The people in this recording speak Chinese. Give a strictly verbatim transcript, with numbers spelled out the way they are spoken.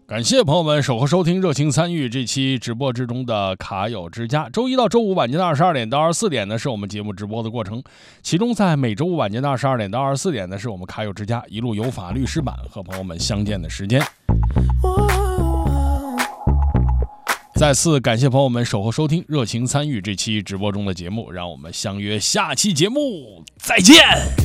感谢朋友们守候收听、热情参与这期直播之中的卡友之家。周一到周五晚间的二十二点到二十四点呢，是我们节目直播的过程。其中在每周五晚间的二十二点到二十四点呢，是我们卡友之家一路有法律师版和朋友们相见的时间。再次感谢朋友们守候收听、热情参与这期直播中的节目，让我们相约下期节目再见。